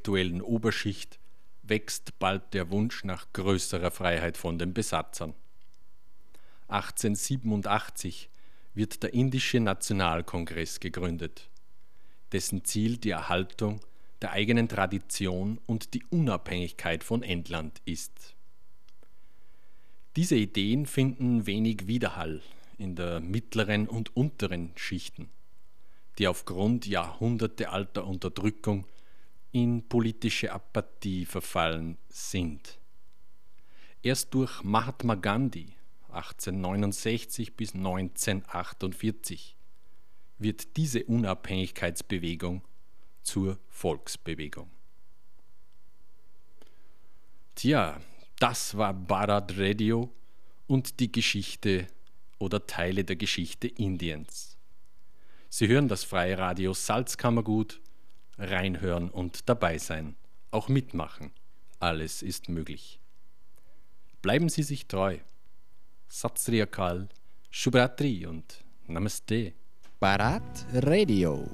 intellektuellen Oberschicht wächst bald der Wunsch nach größerer Freiheit von den Besatzern. 1887 wird der Indische Nationalkongress gegründet, dessen Ziel die Erhaltung der eigenen Tradition und die Unabhängigkeit von England ist. Diese Ideen finden wenig Widerhall in der mittleren und unteren Schichten, die aufgrund jahrhundertealter Unterdrückung in politische Apathie verfallen sind. Erst durch Mahatma Gandhi 1869 bis 1948 wird diese Unabhängigkeitsbewegung zur Volksbewegung. Tja, das war Bharat Radio und die Geschichte oder Teile der Geschichte Indiens. Sie hören das Freie Radio Salzkammergut, reinhören und dabei sein, auch mitmachen. Alles ist möglich. Bleiben Sie sich treu. Sat Sri Akal, Shubhratri und Namaste. Bharat Radio.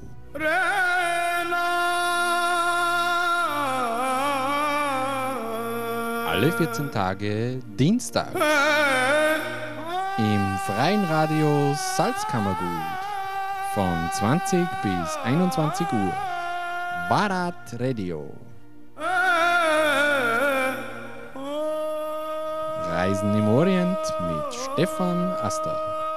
Alle 14 Tage Dienstag im Freien Radio Salzkammergut von 20 bis 21 Uhr. Bharat Radio. Reisen im Orient mit Stefan Aster.